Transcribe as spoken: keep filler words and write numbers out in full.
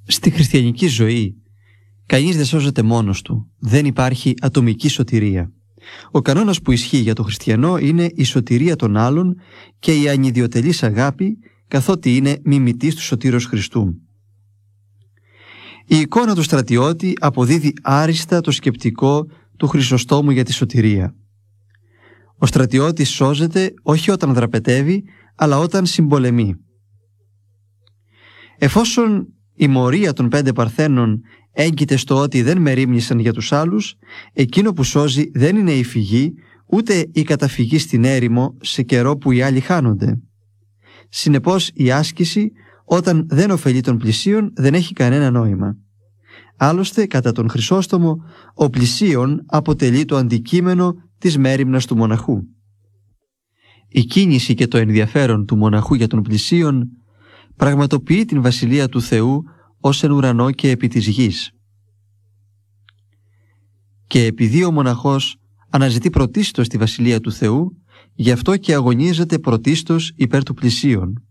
Στη χριστιανική ζωή κανείς δεν σώζεται μόνος του. Δεν υπάρχει ατομική σωτηρία. Ο κανόνας που ισχύει για τον χριστιανό είναι η σωτηρία των άλλων και η ανιδιοτελής αγάπη, καθότι είναι μιμητής του σωτήρος Χριστού. Η εικόνα του στρατιώτη αποδίδει άριστα το σκεπτικό του Χρυσοστόμου για τη σωτηρία. Ο στρατιώτης σώζεται όχι όταν δραπετεύει, αλλά όταν συμπολεμεί. Εφόσον η μορία των πέντε Παρθένων έγκυται στο ότι δεν μερίμνησαν για τους άλλους, εκείνο που σώζει δεν είναι η φυγή, ούτε η καταφυγή στην έρημο σε καιρό που οι άλλοι χάνονται. Συνεπώς η άσκηση, όταν δεν ωφελεί των πλησίων, δεν έχει κανένα νόημα. Άλλωστε, κατά τον Χρυσόστομο, ο πλησίον αποτελεί το αντικείμενο της μέριμνας του μοναχού. Η κίνηση και το ενδιαφέρον του μοναχού για τον πλησίον πραγματοποιεί την Βασιλεία του Θεού ως εν ουρανό και επί της γης. Και επειδή ο μοναχός αναζητεί πρωτίστως τη Βασιλεία του Θεού, γι' αυτό και αγωνίζεται πρωτίστως υπέρ του πλησίον.